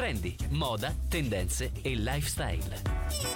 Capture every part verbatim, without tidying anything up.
Trendi, moda, tendenze e lifestyle.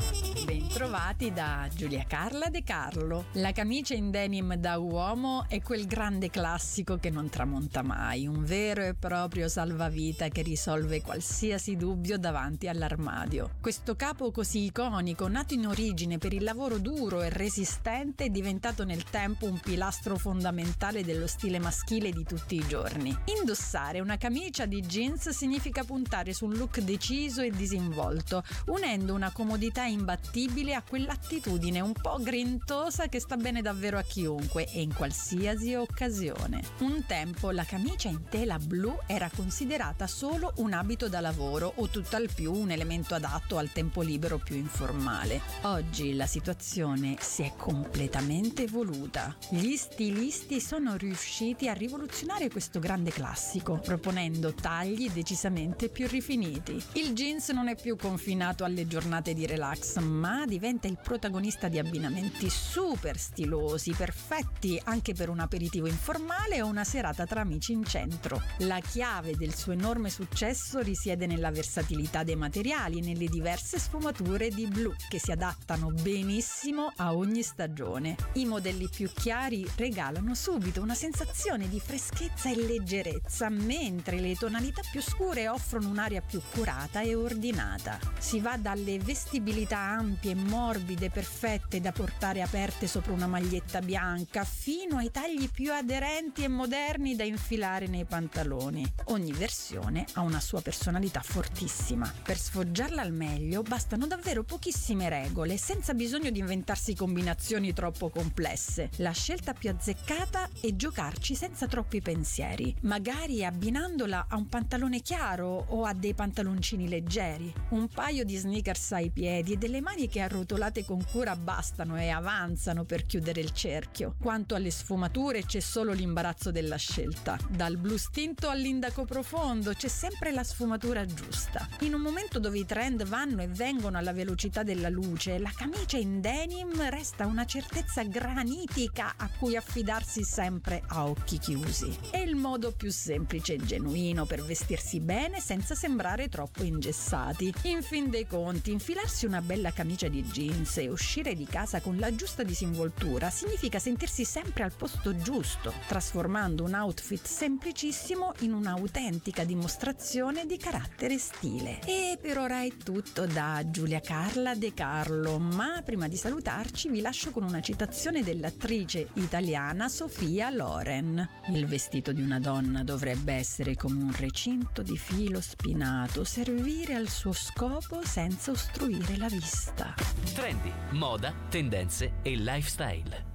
Bentrovati da Giulia Carla De Carlo. La camicia in denim da uomo è quel grande classico che non tramonta mai, un vero e proprio salvavita che risolve qualsiasi dubbio davanti all'armadio. Questo capo così iconico, nato in origine per il lavoro duro e resistente, è diventato nel tempo un pilastro fondamentale dello stile maschile di tutti i giorni. Indossare una camicia di jeans significa puntare su un look deciso e disinvolto, unendo una comodità imbattibile a quell'attitudine un po' grintosa che sta bene davvero a chiunque e in qualsiasi occasione. Un tempo la camicia in tela blu era considerata solo un abito da lavoro o tutt'al più un elemento adatto al tempo libero più informale. Oggi la situazione si è completamente evoluta. Gli stilisti sono riusciti a rivoluzionare questo grande classico, proponendo tagli decisamente più rifiniti. Il jeans non è più confinato alle giornate di relax, ma diventa il protagonista di abbinamenti super stilosi, perfetti anche per un aperitivo informale o una serata tra amici in centro. La chiave del suo enorme successo risiede nella versatilità dei materiali e nelle diverse sfumature di blu che si adattano benissimo a ogni stagione. I modelli più chiari regalano subito una sensazione di freschezza e leggerezza, mentre le tonalità più scure offrono un'aria più curata e ordinata. Si va dalle vestibilità ampie e morbide, perfette da portare aperte sopra una maglietta bianca, fino ai tagli più aderenti e moderni da infilare nei pantaloni. Ogni versione ha una sua personalità fortissima. Per sfoggiarla al meglio bastano davvero pochissime regole, senza bisogno di inventarsi combinazioni troppo complesse. La scelta più azzeccata è giocarci senza troppi pensieri, magari abbinandola a un pantalone chiaro o a dei pantaloncini leggeri. Un paio di sneakers ai piedi e delle maniche arrotolate con cura bastano e avanzano per chiudere il cerchio. Quanto alle sfumature c'è solo l'imbarazzo della scelta. Dal blu stinto all'indaco profondo c'è sempre la sfumatura giusta. In un momento dove i trend vanno e vengono alla velocità della luce, la camicia in denim resta una certezza granitica a cui affidarsi sempre a occhi chiusi. È il modo più semplice e genuino per vestirsi bene senza sembrare troppo ingessati. In fin dei conti, infilarsi una bella camicia di jeans e uscire di casa con la giusta disinvoltura significa sentirsi sempre al posto giusto, trasformando un outfit semplicissimo in un'autentica dimostrazione di carattere e stile. E per ora è tutto da Giulia Carla De Carlo, ma prima di salutarci vi lascio con una citazione dell'attrice italiana Sofia Loren. Il vestito di una donna dovrebbe essere come un recinto di filo spinato, servire al suo scopo senza ostruire la vista. Trendi, moda, tendenze e lifestyle.